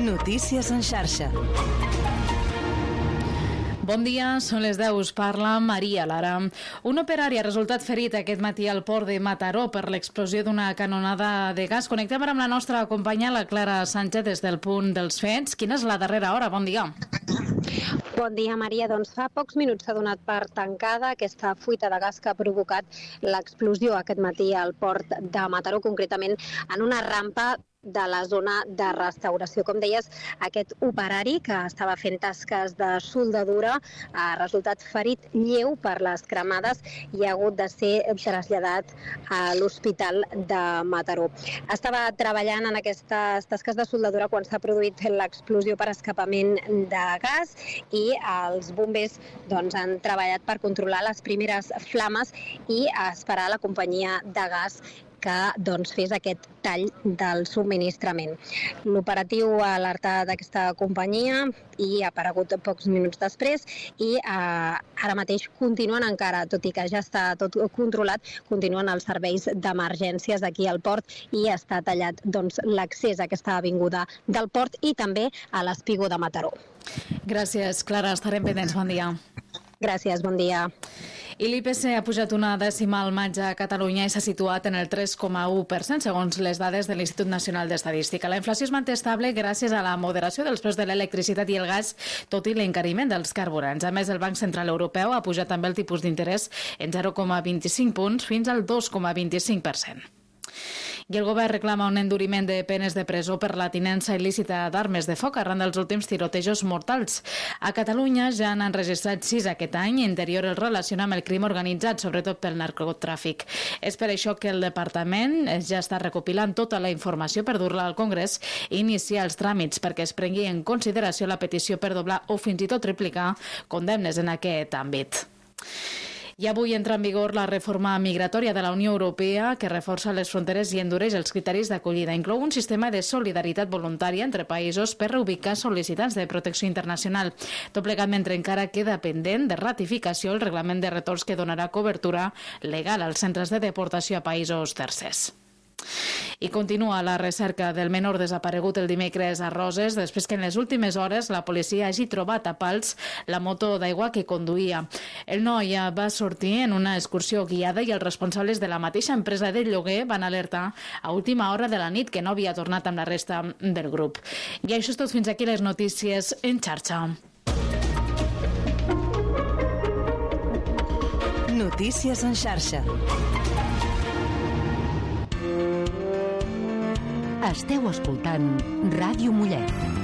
Notícies en xarxa. Bon dia, són les 10, us parla Maria Lara. Un operari ha resultat ferit aquest matí al port de Mataró per l'explosió d'una canonada de gas. Connectem ara amb la nostra companya, la Clara Sánchez, des del punt dels fets. Quina és la darrera hora? Bon dia. Bon dia, Maria. Doncs fa pocs minuts s'ha donat per tancada aquesta fuita de gas que ha provocat l'explosió aquest matí al port de Mataró, concretament en una rampa de la zona de restauració. Com deies, aquest operari que estava fent tasques de soldadura ha resultat ferit lleu per les cremades i ha hagut de ser traslladat a l'hospital de Mataró. Estava treballant en aquestes tasques de soldadura quan s'ha produït l'explosió per escapament de gas i els bombers han treballat per controlar les primeres flames i esperar la companyia de gas que fes aquest tall del subministrament. L'operatiu ha alertat d'aquesta companyia i ha aparegut pocs minuts després i ara mateix continuen encara, tot i que ja està tot controlat, continuen els serveis d'emergències aquí al port i està tallat l'accés a aquesta avinguda del port i també a l'espigó de Mataró. Gràcies, Clara. Estarem pendents. Bon dia. Gràcies, bon dia. I l'IPC ha pujat una dècima al maig a Catalunya i s'ha situat en el 3,1%, segons les dades de l'Institut Nacional d'Estadística. La inflació es manté estable gràcies a la moderació dels preus de l'electricitat i el gas, tot i l'encariment dels carburants. A més, el Banc Central Europeu ha pujat també el tipus d'interès en 0,25 punts fins al 2,25%. I el govern reclama un enduriment de penes de presó per la tinença il·lícita d'armes de foc arran dels últims tirotejos mortals. A Catalunya ja n'han registrat 6 aquest any, interior el relaciona amb el crim organitzat, sobretot pel narcotràfic. És per això que el departament ja està recopilant tota la informació per dur-la al Congrés i iniciar els tràmits perquè es prengui en consideració la petició per doblar o fins i tot triplicar condemnes en aquest àmbit. I avui entra en vigor la reforma migratòria de la Unió Europea que reforça les fronteres i endureix els criteris d'acollida. Inclou un sistema de solidaritat voluntària entre països per reubicar sol·licitants de protecció internacional. Tot plegat mentre encara queda pendent de ratificació el reglament de retorns que donarà cobertura legal als centres de deportació a països tercers. I continua la recerca del menor desaparegut el dimecres a Roses després que en les últimes hores la policia hagi trobat a pals la moto d'aigua que conduïa. El noi va sortir en una excursió guiada i els responsables de la mateixa empresa de lloguer van alertar a última hora de la nit que no havia tornat amb la resta del grup. I això és tot, fins aquí les notícies en xarxa. Notícies en xarxa. Esteu escoltant Ràdio Mollet.